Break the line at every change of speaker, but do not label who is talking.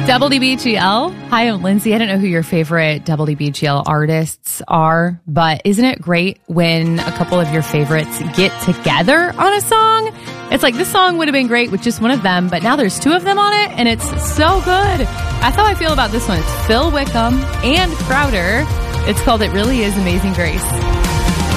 WBGL. Hi, I'm Lindsay. I don't know who your favorite WBGL artists are, but isn't it great when a couple of your favorites get together on a song? It's like this song would have been great with just one of them, but now there's two of them on it, and it's so good. That's how I feel about this one. It's Phil Wickham and Crowder. It's called It Really Is Amazing Grace.